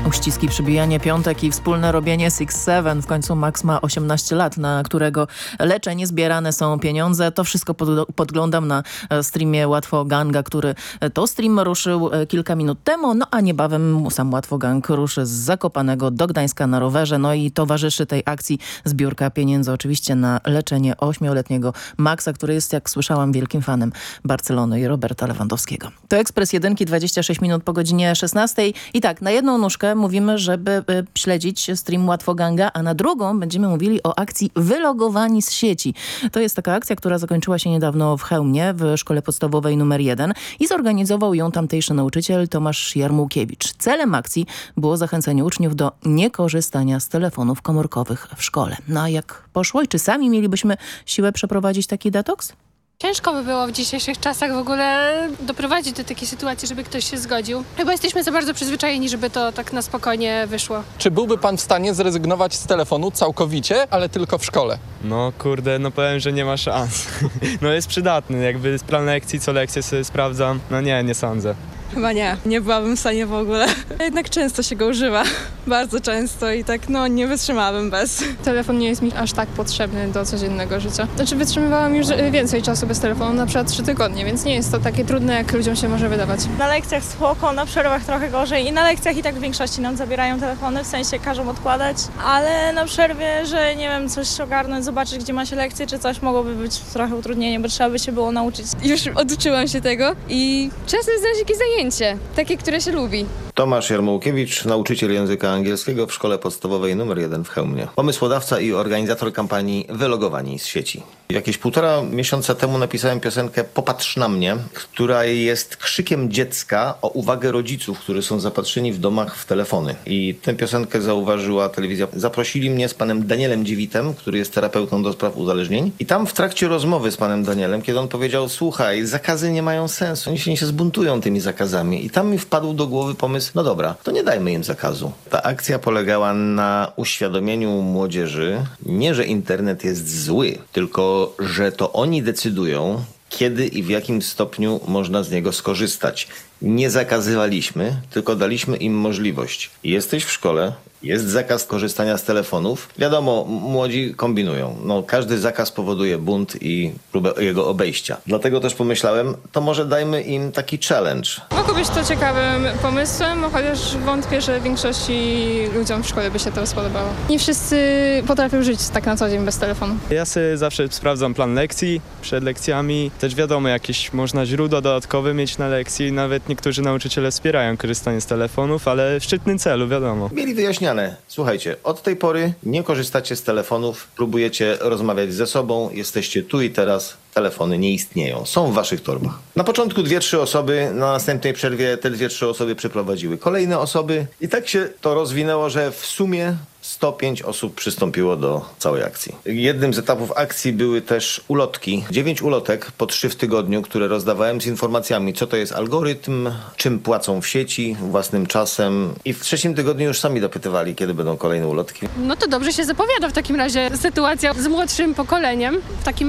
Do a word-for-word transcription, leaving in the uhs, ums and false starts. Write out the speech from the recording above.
Uściski, przybijanie piątek i wspólne robienie Six Seven. W końcu Max ma osiemnaście lat, na którego leczenie zbierane są pieniądze. To wszystko pod, podglądam na streamie Łatwo Ganga, który to stream ruszył kilka minut temu, no a niebawem sam Łatwo Gang ruszy z Zakopanego do Gdańska na rowerze. No i towarzyszy tej akcji zbiórka pieniędzy oczywiście na leczenie ośmioletniego Maxa, który jest, jak słyszałam, wielkim fanem Barcelony i Roberta Lewandowskiego. To Ekspres Jedynki, dwadzieścia sześć minut po godzinie szesnastej. I tak, na jedną nóżkę mówimy, żeby y, śledzić stream Łatwo Ganga, a na drugą będziemy mówili o akcji Wylogowani z sieci. To jest taka akcja, która zakończyła się niedawno w Chełmie, w szkole podstawowej numer jeden i zorganizował ją tamtejszy nauczyciel Tomasz Jarmułkiewicz. Celem akcji było zachęcenie uczniów do niekorzystania z telefonów komórkowych w szkole. No a jak poszło i czy sami mielibyśmy siłę przeprowadzić taki detoks? Ciężko by było w dzisiejszych czasach w ogóle doprowadzić do takiej sytuacji, żeby ktoś się zgodził. Chyba jesteśmy za bardzo przyzwyczajeni, żeby to tak na spokojnie wyszło. Czy byłby pan w stanie zrezygnować z telefonu całkowicie, ale tylko w szkole? No kurde, no powiem, że nie ma szans. No jest przydatny, jakby plan lekcji, co lekcję sobie sprawdzam. No nie, nie sądzę. Chyba nie, nie byłabym w stanie w ogóle. Jednak często się go używa, bardzo często i tak no nie wytrzymałabym bez. Telefon nie jest mi aż tak potrzebny do codziennego życia. Znaczy wytrzymywałam już więcej czasu bez telefonu, na przykład trzy tygodnie, więc nie jest to takie trudne, jak ludziom się może wydawać. Na lekcjach spoko, na przerwach trochę gorzej i na lekcjach i tak w większości nam zabierają telefony, w sensie każą odkładać, ale na przerwie, że nie wiem, coś ogarnąć, zobaczyć gdzie ma się lekcje czy coś, mogłoby być trochę utrudnienie, bo trzeba by się było nauczyć. Już oduczyłam się tego i czasem znaleźć jakieś zajęcie, takie, które się lubi. Tomasz Jarmułkiewicz, nauczyciel języka angielskiego w szkole podstawowej numer jeden w Chełmie. Pomysłodawca i organizator kampanii Wylogowani z sieci. Jakieś półtora miesiąca temu napisałem piosenkę Popatrz na mnie, która jest krzykiem dziecka o uwagę rodziców, którzy są zapatrzeni w domach w telefony. I tę piosenkę zauważyła telewizja. Zaprosili mnie z panem Danielem Dziewitem, który jest terapeutą do spraw uzależnień. I tam w trakcie rozmowy z panem Danielem, kiedy on powiedział, słuchaj, zakazy nie mają sensu, oni się nie się zbuntują tymi zakazami. I tam mi wpadł do głowy pomysł, no dobra, to nie dajmy im zakazu. Ta akcja polegała na uświadomieniu młodzieży, nie, że internet jest zły, tylko że to oni decydują, kiedy i w jakim stopniu można z niego skorzystać. Nie zakazywaliśmy, tylko daliśmy im możliwość. Jesteś w szkole, jest zakaz korzystania z telefonów. Wiadomo, młodzi kombinują. No, każdy zakaz powoduje bunt i próbę jego obejścia. Dlatego też pomyślałem, to może dajmy im taki challenge. Mogło być to ciekawym pomysłem, chociaż wątpię, że większości ludziom w szkole by się to spodobało. Nie wszyscy potrafią żyć tak na co dzień bez telefonu. Ja sobie zawsze sprawdzam plan lekcji przed lekcjami. Też wiadomo, jakieś można źródła dodatkowe mieć na lekcji. Nawet niektórzy nauczyciele wspierają korzystanie z telefonów, ale w szczytnym celu, wiadomo. Mieli wyjaśniane. Słuchajcie, od tej pory nie korzystacie z telefonów, próbujecie rozmawiać ze sobą, jesteście tu i teraz, telefony nie istnieją, są w waszych torbach. Na początku dwie, trzy osoby, na następnej przerwie te dwie, trzy osoby przyprowadziły kolejne osoby i tak się to rozwinęło, że w sumie sto pięć osób przystąpiło do całej akcji. Jednym z etapów akcji były też ulotki. Dziewięć ulotek po trzy w tygodniu, które rozdawałem z informacjami, co to jest algorytm, czym płacą w sieci, własnym czasem. I w trzecim tygodniu już sami dopytywali, kiedy będą kolejne ulotki. No to dobrze się zapowiada w takim razie sytuacja z młodszym pokoleniem. W takim